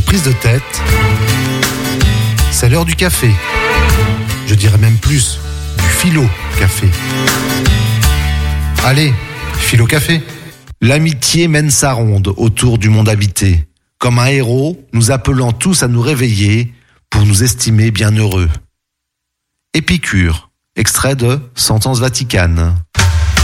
prise de tête, c'est l'heure du café. Je dirais même plus, du philo-café. Allez, philo-café. L'amitié mène sa ronde autour du monde habité, comme un héros nous appelant tous à nous réveiller pour nous estimer bien heureux. Épicure, extrait de Sentence Vaticane.